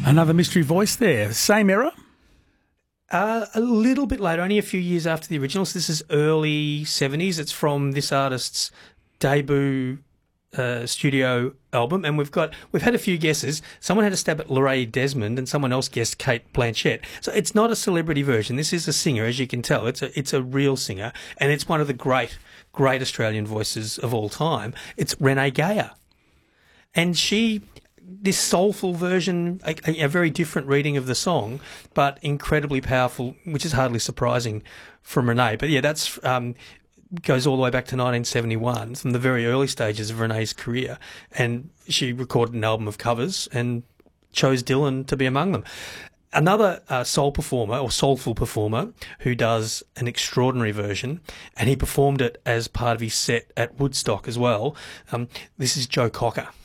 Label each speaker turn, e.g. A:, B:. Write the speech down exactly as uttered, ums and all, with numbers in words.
A: Another mystery voice there. Same era?
B: Uh, a little bit later, only a few years after the original. So this is early seventies. It's from this artist's debut uh, studio album, and we've got we've had a few guesses. Someone had a stab at Lorraine Desmond, and someone else guessed Kate Blanchett. So it's not a celebrity version. This is a singer, as you can tell. It's a it's a real singer, and it's one of the great great Australian voices of all time. It's Renee Geyer, and she. This soulful version, a, a very different reading of the song, but incredibly powerful, which is hardly surprising from Renee. But yeah, that's um, goes all the way back to nineteen seventy-one, from the very early stages of Renee's career. And she recorded an album of covers and chose Dylan to be among them. Another uh, soul performer, or soulful performer, who does an extraordinary version, and he performed it as part of his set at Woodstock as well. Um, this is Joe Cocker.